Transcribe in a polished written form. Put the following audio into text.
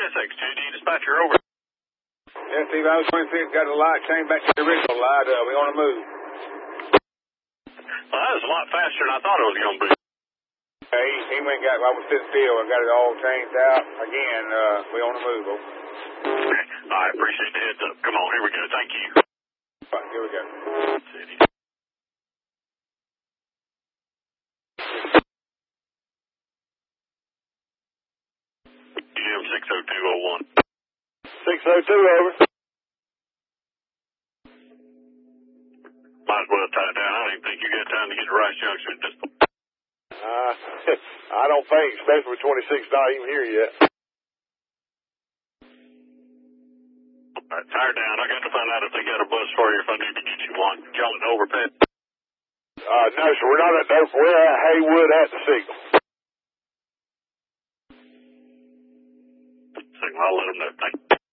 SX2D dispatcher over. Yeah, Steve, I was 26, got the light changed back to the original light. We on the move. Well, that was a lot faster than I thought it was going to be. He went and got, I was sitting still and got it all changed out. Again, we on the move. Okay. I appreciate the heads up. Come on, here we go. Thank you. All right, here we go. City. UM 60201. 602, over. Might as well tie it down. I don't even think you got time to get to Rice Junction at this point. I don't think, especially with 26 not even here yet. All right, tie her down. I got to find out if they got a bus for you, if I need to get you one. Y'all at Overpet? No, sir, we're not at Overpet. We're at Haywood at the signal. Signal, I'll let them know. Thank you.